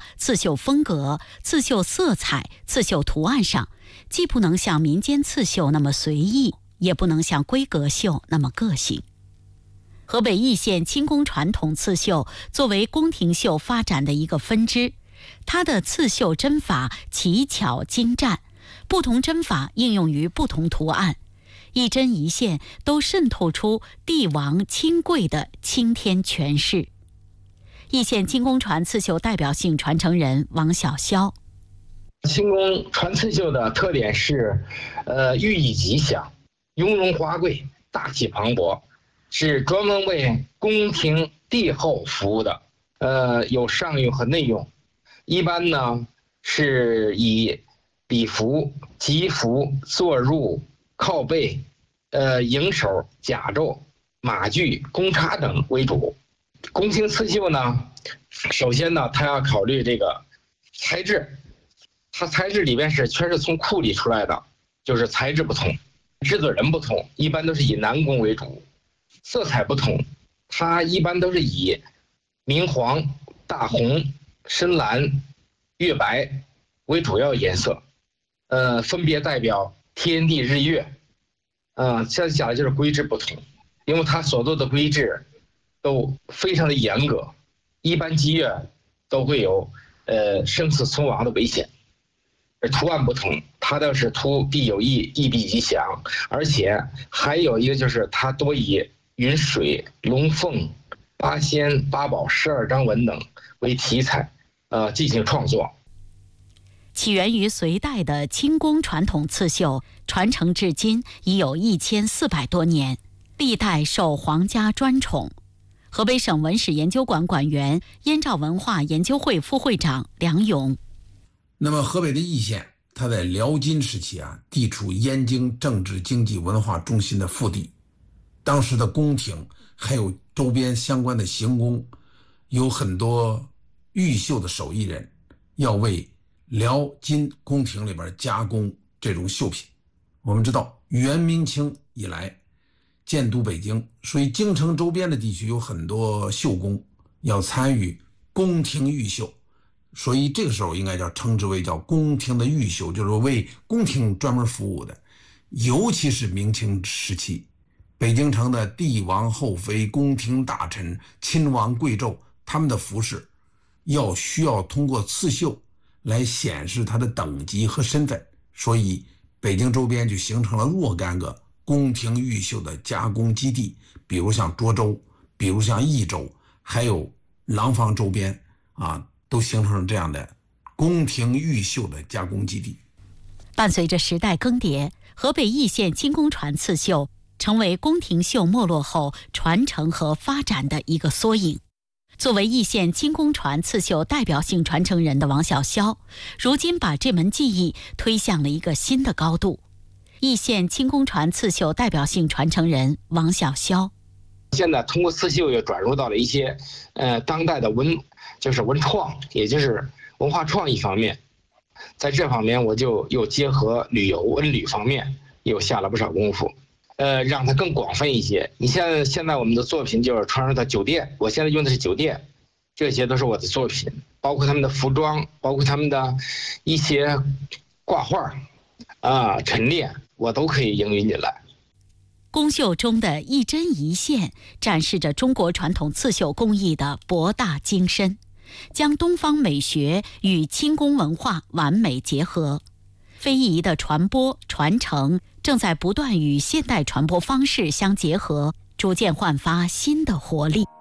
刺绣风格、刺绣色彩、刺绣图案上，既不能像民间刺绣那么随意，也不能像规格绣那么个性。河北易县轻工传统刺绣作为宫廷绣发展的一个分支，它的刺绣针法奇巧精湛，不同针法应用于不同图案，一针一线都渗透出帝王亲贵的青天权势。易县轻工传刺绣代表性传承人王小霄。 轻工传刺绣的特点是，寓意吉祥、雍容华贵、大气磅礴，是专门为宫廷帝后服务的。有上用和内用。一般呢是以笔服、吉服、坐入、靠背、迎手、甲胄、马具、弓叉等为主。宫廷刺绣呢，首先呢，它要考虑这个材质，它材质里边全是从库里出来的，就是材质不同，制作人不同，一般都是以南宫为主。色彩不同，它一般都是以明黄、大红、深蓝、月白为主要颜色，分别代表天地日月。现在讲的就是规制不同，因为它所做的规制都非常的严格，一般积月都会有生死存亡的危险。而图案不同，它倒是图必有意，意必吉祥，而且还有一个就是它多以云水、龙凤、八仙、八宝、12章文等为题材，进行创作。 起源于隋代的轻工传统刺绣，传承至今已有1400多年，历代受皇家专宠。河北省文史研究馆馆员、燕赵文化研究会副会长梁勇。 那么河北的易县，它在辽金时期地处燕京政治经济文化中心的腹地，当时的宫廷还有周边相关的行宫，有很多玉绣的手艺人要为辽金宫廷里边加工这种绣品。我们知道元明清以来建都北京，所以京城周边的地区有很多绣工要参与宫廷御绣，所以这个时候应该称之为叫宫廷的御绣，就是为宫廷专门服务的。尤其是明清时期，北京城的帝王后妃、宫廷大臣、亲王贵胄，他们的服饰需要通过刺绣来显示他的等级和身份，所以北京周边就形成了若干个宫廷御绣的加工基地，比如像涿州，比如像益州，还有廊坊周边都形成了这样的宫廷御绣的加工基地。 伴随着时代更迭，河北易县轻工传刺绣成为宫廷绣没落后传承和发展的一个缩影。作为易县轻工传刺绣代表性传承人的王小霄，如今把这门技艺推向了一个新的高度。易县轻工传刺绣代表性传承人王小霄。 现在通过刺绣又转入到了一些当代的文创，也就是文化创意方面。在这方面我就又结合旅游文旅方面又下了不少功夫，让它更广泛一些。你现在我们的作品就是传入到酒店，我现在用的是酒店，这些都是我的作品，包括他们的服装，包括他们的一些挂画陈列，我都可以应用进来。 宫绣中的一针一线展示着中国传统刺绣工艺的博大精深，将东方美学与轻工文化完美结合。非遗的传播传承正在不断与现代传播方式相结合，逐渐焕发新的活力。